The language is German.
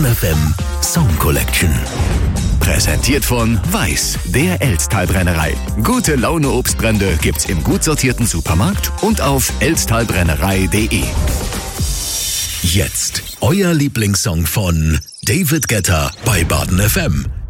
Baden FM Song Collection. Präsentiert von Weiß, der Elsttalbrennerei. Gute Laune Obstbrände gibt's im gut sortierten Supermarkt und auf elsttalbrennerei.de. Jetzt euer Lieblingssong von David Guetta bei Baden FM.